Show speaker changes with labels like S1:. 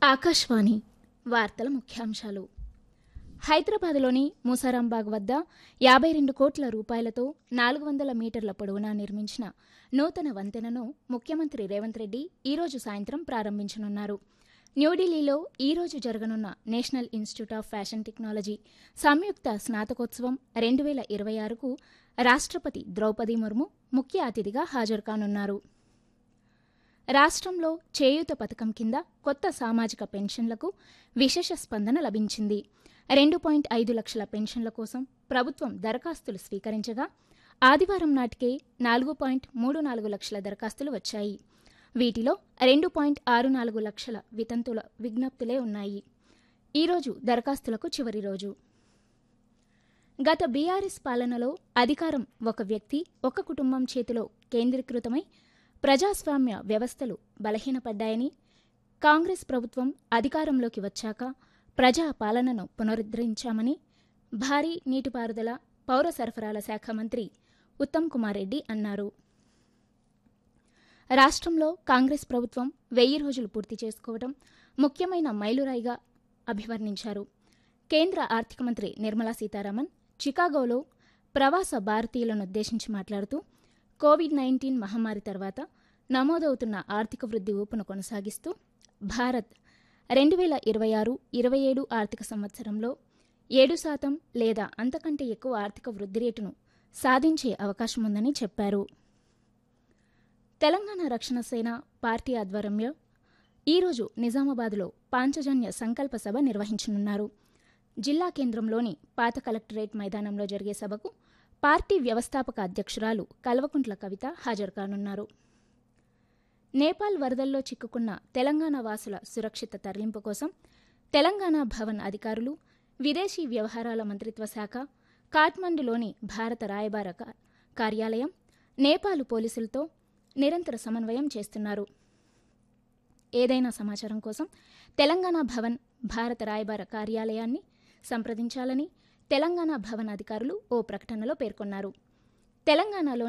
S1: ఆకాశవాణి వార్తల ముఖ్యాంశాలు. హైదరాబాద్లోని మూసారాంబాగ్ వద్ద 52 కోట్ల రూపాయలతో 400 మీటర్ల పొడవునా నిర్మించిన నూతన వంతెనను ముఖ్యమంత్రి రేవంత్ రెడ్డి ఈరోజు సాయంత్రం ప్రారంభించనున్నారు. న్యూఢిల్లీలో ఈరోజు జరగనున్న national institute of fashion technology సంయుక్త స్నాతకోత్సవం 2026కు రాష్ట్రపతి ద్రౌపది ముర్ము ముఖ్య అతిథిగా హాజరుకానున్నారు. రాష్ట్రంలో చేయూత పథకం కింద కొత్త సామాజిక పెన్షన్లకు విశేష స్పందన లభించింది. 2.5 లక్షల పెన్షన్ల కోసం ప్రభుత్వం దరఖాస్తులు స్వీకరించగా ఆదివారం నాటికే 4.34 లక్షల దరఖాస్తులు వచ్చాయి. వీటిలో 2.64 లక్షల వితంతుల విజ్ఞప్తులే ఉన్నాయి. ఈరోజు దరఖాస్తులకు చివరి రోజు. గత బీఆర్ఎస్ పాలనలో అధికారం ఒక వ్యక్తి, ఒక కుటుంబం చేతిలో కేంద్రీకృతమై ప్రజాస్వామ్య వ్యవస్థలు బలహీనపడ్డాయని, కాంగ్రెస్ ప్రభుత్వం అధికారంలోకి వచ్చాక ప్రజా పాలనను పునరుద్ధరించామని భారీ నీటిపారుదల, పౌర సరఫరాల శాఖ మంత్రి ఉత్తమ్ కుమార్ రెడ్డి అన్నారు. రాష్ట్రంలో కాంగ్రెస్ ప్రభుత్వం 1000 రోజులు పూర్తి చేసుకోవడం ముఖ్యమైన మైలురాయిగా అభివర్ణించారు. కేంద్ర ఆర్థిక మంత్రి నిర్మలా సీతారామన్ చికాగోలో ప్రవాస భారతీయులనుద్దేశించి మాట్లాడుతూ, కోవిడ్-19 మహమ్మారి తర్వాత నమోదవుతున్న ఆర్థిక వృద్ధి ఊపును కొనసాగిస్తూ భారత్ 2026-27 ఆర్థిక సంవత్సరంలో 7% లేదా అంతకంటే ఎక్కువ ఆర్థిక వృద్ధి రేటును సాధించే అవకాశముందని చెప్పారు. తెలంగాణ రక్షణ సేన పార్టీ ఆధ్వర్యంలో ఈరోజు నిజామాబాద్లో పాంచజన్య సంకల్ప సభ నిర్వహించనున్నారు. జిల్లా కేంద్రంలోని పాత కలెక్టరేట్ మైదానంలో జరిగే సభకు పార్టీ వ్యవస్థాపక అధ్యక్షురాలు కల్వకుంట్ల కవిత హాజరుకానున్నారు. నేపాల్ వరదల్లో చిక్కుకున్న తెలంగాణ వాసుల సురక్షిత తరలింపు కోసం తెలంగాణ భవన్ అధికారులు, విదేశీ వ్యవహారాల మంత్రిత్వ శాఖ, కాఠ్మండులోని భారత రాయబార కార్యాలయం, నేపాల్ పోలీసులతో నిరంతర సమన్వయం చేస్తున్నారు. ఏదైనా సమాచారం కోసం తెలంగాణ భవన్, భారత రాయబార కార్యాలయాన్ని సంప్రదించాలని తెలంగాణ భవన్ అధికారులు ఓ ప్రకటనలో పేర్కొన్నారు. తెలంగాణలో